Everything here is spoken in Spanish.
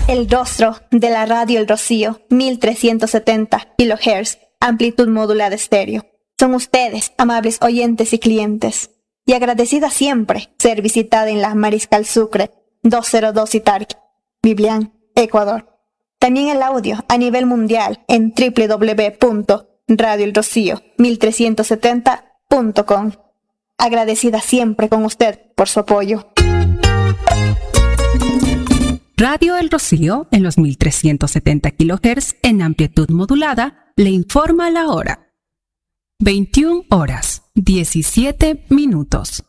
El rostro de la radio El Rocío, 1370 kHz, amplitud modulada estéreo. Son ustedes, amables oyentes y clientes. Y agradecida siempre ser visitada en la Mariscal Sucre, 202 Itarqui, Biblián, Ecuador. También el audio a nivel mundial en www.radioelrocío1370.com. Agradecida siempre con usted por su apoyo. Radio El Rocío, en los 1370 kHz en amplitud modulada, le informa la hora. 21 horas, 17 minutos.